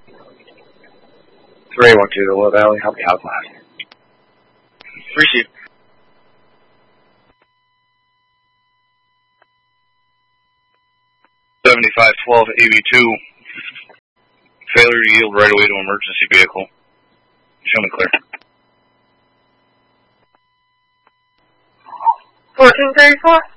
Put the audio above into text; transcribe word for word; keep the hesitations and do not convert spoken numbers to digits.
three one two to Low Valley, how many out last? Receive. seventy-five twelve A V two. Failure to yield right away to emergency vehicle. Show me clear. fourteen thirty-four.